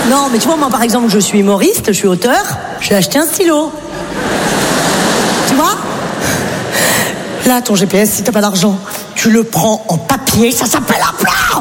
Non, mais tu vois, moi, par exemple, je suis humoriste, je suis auteur, j'ai acheté un stylo. Tu vois? Là, ton GPS, si t'as pas d'argent, tu le prends en papier, ça s'appelle un plan.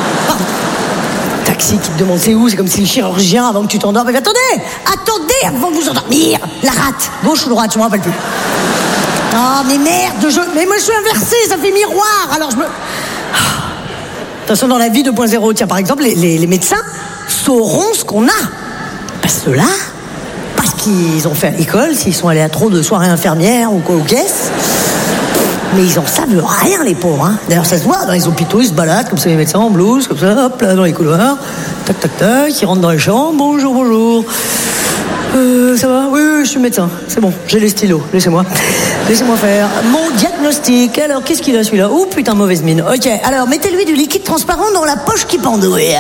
Taxi qui te demande c'est où, c'est comme si le chirurgien, avant que tu t'endormes, mais attendez avant de vous endormir. La rate, gauche ou droite, je me rappelle plus. Oh, mais merde, mais moi je suis inversé, ça fait miroir, alors je me... De toute façon, dans la vie 2.0, tiens, par exemple, les médecins sauront ce qu'on a. Parce que là, parce qu'ils ont fait à l'école, s'ils sont allés à trop de soirées infirmières ou quoi, aux caisses. Mais ils en savent rien, les pauvres. Hein. D'ailleurs, ça se voit dans les hôpitaux, ils se baladent comme ça, les médecins en blouse, comme ça, hop, là, dans les couloirs. Tac, tac, tac, ils rentrent dans les chambres. Bonjour. Ça va? Oui, je suis médecin. C'est bon, j'ai les stylos. Laissez-moi faire mon diagnostic. Alors, qu'est-ce qu'il a, celui-là? Oh, putain, mauvaise mine. Ok, alors, mettez-lui du liquide transparent dans la poche qui pendouille.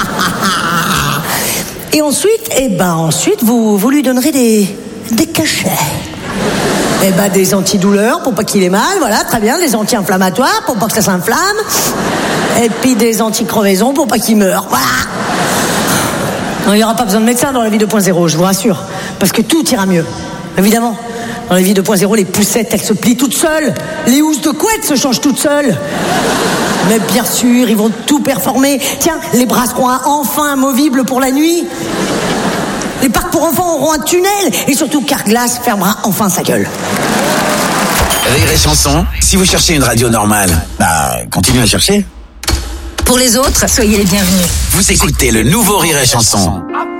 Et ensuite, vous lui donnerez des cachets. Des antidouleurs pour pas qu'il ait mal, voilà, très bien, des anti-inflammatoires pour pas que ça s'inflamme, et puis des anti-crevaisons pour pas qu'il meure, voilà. Non, il n'y aura pas besoin de médecin dans la vie 2.0, je vous rassure, parce que tout ira mieux, évidemment. Dans la vie 2.0, les poussettes, elles se plient toutes seules, les housses de couette se changent toutes seules. Mais bien sûr, ils vont tout performer. Tiens, les bras seront enfin amovibles pour la nuit. Les parcs pour enfants auront un tunnel. Et surtout, Carglass fermera enfin sa gueule. Rire et chanson, si vous cherchez une radio normale, continuez à chercher. Pour les autres, soyez les bienvenus. Vous écoutez le nouveau Rire et chanson.